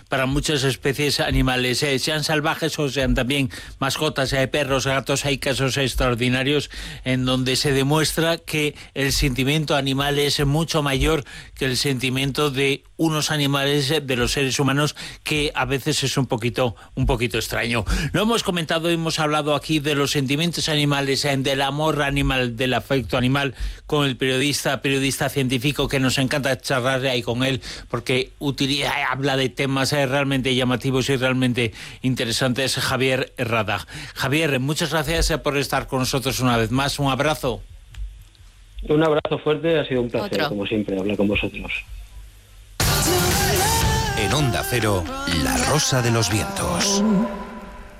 para muchas especies animales, sean salvajes o sean también mascotas, perros, gatos. Hay casos extraordinarios en donde se demuestra que el sentimiento animal es mucho mayor que el sentimiento de unos animales, de los seres humanos, que a veces es un poquito extraño. Lo hemos comentado, hemos hablado aquí de los sentimientos animales, del amor animal, del afecto animal, con el periodista científico, que nos encanta charlar ahí con él, porque habla de temas realmente llamativos y realmente interesantes. Javier Herrada. Javier, muchas gracias por estar con nosotros una vez más. Un abrazo. Un abrazo fuerte, ha sido un placer, como siempre, hablar con vosotros. En Onda Cero, La Rosa de los Vientos.